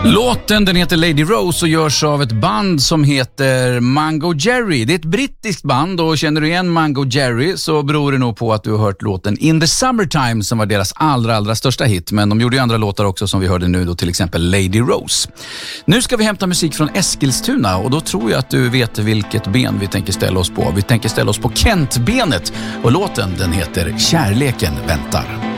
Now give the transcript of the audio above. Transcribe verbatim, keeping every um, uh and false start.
Låten den heter Lady Rose och görs av ett band som heter Mango Jerry. Det är ett brittiskt band och känner du igen Mango Jerry så beror det nog på att du har hört låten In the Summertime som var deras allra, allra största hit. Men de gjorde ju andra låtar också som vi hörde nu då, till exempel Lady Rose. Nu ska vi hämta musik från Eskilstuna och då tror jag att du vet vilket ben vi tänker ställa oss på. Vi tänker ställa oss på Kent-benet och låten den heter Kärleken väntar.